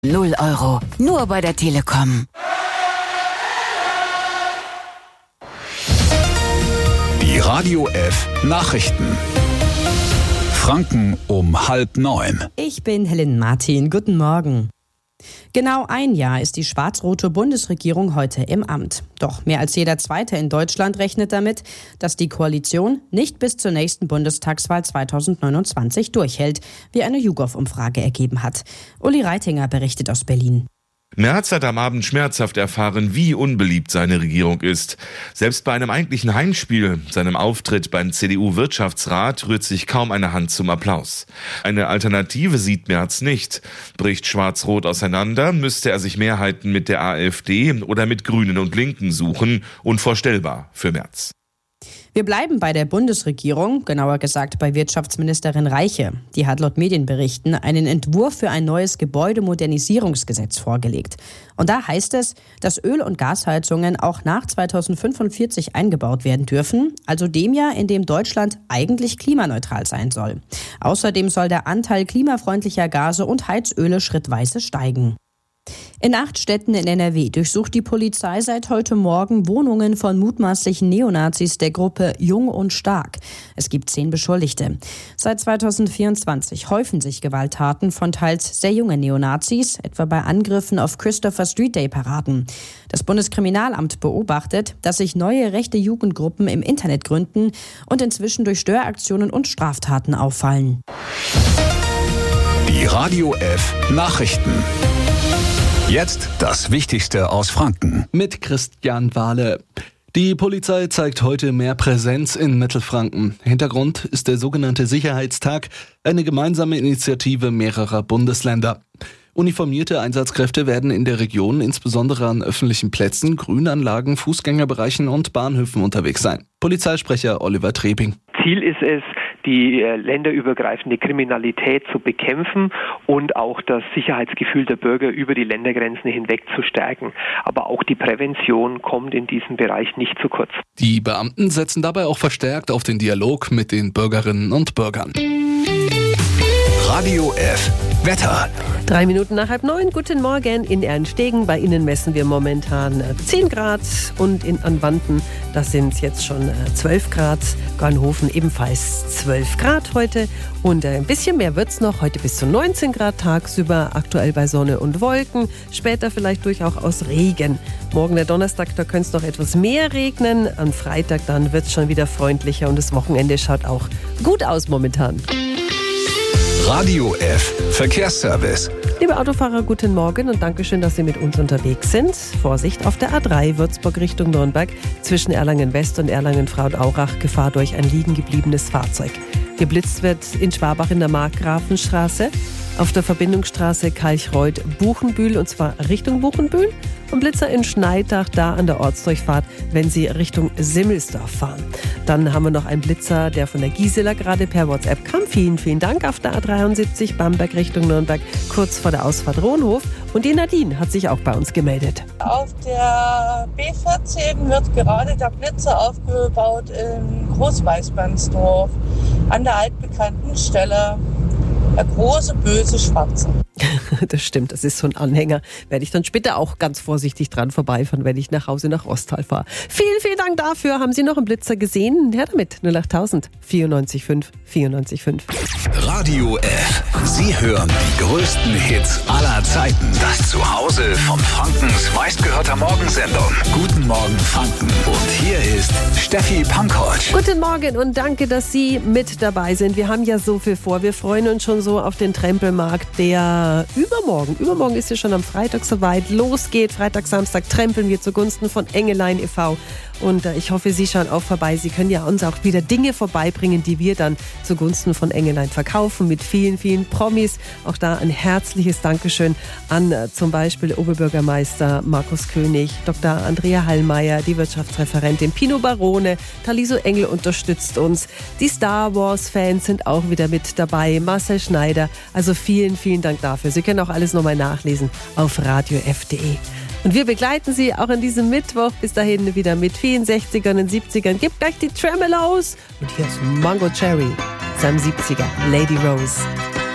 0 Euro. Nur bei der Telekom. Die Radio F Nachrichten. Franken um 8:30. Ich bin Helen Martin. Guten Morgen. Genau ein Jahr ist die schwarz-rote Bundesregierung heute im Amt. Doch mehr als jeder Zweite in Deutschland rechnet damit, dass die Koalition nicht bis zur nächsten Bundestagswahl 2029 durchhält, wie eine YouGov-Umfrage ergeben hat. Uli Reitinger berichtet aus Berlin. Merz hat am Abend schmerzhaft erfahren, wie unbeliebt seine Regierung ist. Selbst bei einem eigentlichen Heimspiel, seinem Auftritt beim CDU-Wirtschaftsrat, rührt sich kaum eine Hand zum Applaus. Eine Alternative sieht Merz nicht. Bricht Schwarz-Rot auseinander, müsste er sich Mehrheiten mit der AfD oder mit Grünen und Linken suchen. Unvorstellbar für Merz. Wir bleiben bei der Bundesregierung, genauer gesagt bei Wirtschaftsministerin Reiche. Die hat laut Medienberichten einen Entwurf für ein neues Gebäudemodernisierungsgesetz vorgelegt. Und da heißt es, dass Öl- und Gasheizungen auch nach 2045 eingebaut werden dürfen, also dem Jahr, in dem Deutschland eigentlich klimaneutral sein soll. Außerdem soll der Anteil klimafreundlicher Gase und Heizöle schrittweise steigen. In 8 Städten in NRW durchsucht die Polizei seit heute Morgen Wohnungen von mutmaßlichen Neonazis der Gruppe Jung und Stark. Es gibt 10 Beschuldigte. Seit 2024 häufen sich Gewalttaten von teils sehr jungen Neonazis, etwa bei Angriffen auf Christopher Street Day Paraden. Das Bundeskriminalamt beobachtet, dass sich neue rechte Jugendgruppen im Internet gründen und inzwischen durch Störaktionen und Straftaten auffallen. Die Radio F Nachrichten. Jetzt das Wichtigste aus Franken. Mit Christian Wahle. Die Polizei zeigt heute mehr Präsenz in Mittelfranken. Hintergrund ist der sogenannte Sicherheitstag, eine gemeinsame Initiative mehrerer Bundesländer. Uniformierte Einsatzkräfte werden in der Region insbesondere an öffentlichen Plätzen, Grünanlagen, Fußgängerbereichen und Bahnhöfen unterwegs sein. Polizeisprecher Oliver Trebing. Ziel ist es, die länderübergreifende Kriminalität zu bekämpfen und auch das Sicherheitsgefühl der Bürger über die Ländergrenzen hinweg zu stärken. Aber auch die Prävention kommt in diesem Bereich nicht zu kurz. Die Beamten setzen dabei auch verstärkt auf den Dialog mit den Bürgerinnen und Bürgern. Radio F Wetter. 3 Minuten nach 8:30. Guten Morgen in Ernstegen. Bei Ihnen messen wir momentan 10 Grad und in Anwanten, das sind jetzt schon 12 Grad. Garnhofen ebenfalls 12 Grad heute und ein bisschen mehr wird's noch. Heute bis zu 19 Grad tagsüber, aktuell bei Sonne und Wolken. Später vielleicht durchaus Regen. Morgen der Donnerstag, da könnte es noch etwas mehr regnen. Am Freitag dann wird's schon wieder freundlicher und das Wochenende schaut auch gut aus momentan. Radio F Verkehrsservice. Liebe Autofahrer, guten Morgen und Dankeschön, dass Sie mit uns unterwegs sind. Vorsicht auf der A3 Würzburg Richtung Nürnberg zwischen Erlangen West und Erlangen-Fraudaurach. Gefahr durch ein liegen gebliebenes Fahrzeug. Geblitzt wird in Schwabach in der Markgrafenstraße, auf der Verbindungsstraße Kalchreuth-Buchenbühl und zwar Richtung Buchenbühl und Blitzer in Schneidach da an der Ortsdurchfahrt, wenn Sie Richtung Simmelsdorf fahren. Dann haben wir noch einen Blitzer, der von der Gisela gerade per WhatsApp kam. Vielen, vielen Dank auf der A73 Bamberg Richtung Nürnberg, kurz vor der Ausfahrt Rohnhof. Und die Nadine hat sich auch bei uns gemeldet. Auf der B14 wird gerade der Blitzer aufgebaut in Großweißbandsdorf an der altbekannten Stelle. Der große, böse Schwarze. Das stimmt, das ist so ein Anhänger. Werde ich dann später auch ganz vorsichtig dran vorbeifahren, wenn ich nach Hause nach Rostal fahre. Vielen, vielen Dank dafür. Haben Sie noch einen Blitzer gesehen? Her damit. 08000 94.5 94.5. Radio F. Sie hören die größten Hits aller Zeiten. Das Zuhause von Frankens meistgehörter Morgensendung. Guten Morgen Franken. Und hier ist Steffi Pankow. Guten Morgen und danke, dass Sie mit dabei sind. Wir haben ja so viel vor. Wir freuen uns schon so auf den Trempelmarkt, der übermorgen ist ja schon am Freitag soweit, losgeht. Freitag, Samstag trempeln wir zugunsten von Engelein e.V. Und ich hoffe, Sie schauen auch vorbei. Sie können ja uns auch wieder Dinge vorbeibringen, die wir dann zugunsten von Engelein verkaufen mit vielen, vielen Promis. Auch da ein herzliches Dankeschön an zum Beispiel Oberbürgermeister Markus König, Dr. Andrea Hallmeier, die Wirtschaftsreferentin Pino Barone, Taliso Engel unterstützt uns. Die Star Wars-Fans sind auch wieder mit dabei, Marcel Schneider. Also vielen, vielen Dank dafür. Sie können auch alles nochmal nachlesen auf radiof.de. Und wir begleiten Sie auch an diesem Mittwoch bis dahin wieder mit vielen 60ern und 70ern. Gibt gleich die Tremelows. Und hier ist Mango Cherry, seinem 70er, Lady Rose.